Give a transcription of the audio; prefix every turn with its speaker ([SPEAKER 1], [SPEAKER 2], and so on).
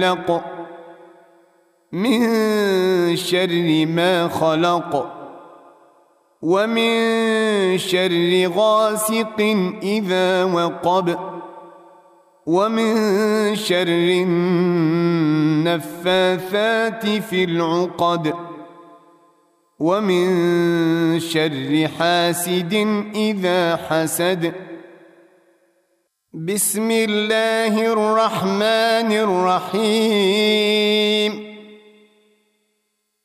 [SPEAKER 1] من شر ما خلق ومن شر غاسق إذا وقب ومن شر النفاثات في العقد ومن شر حاسد إذا حسد. بسم الله الرحمن الرحيم.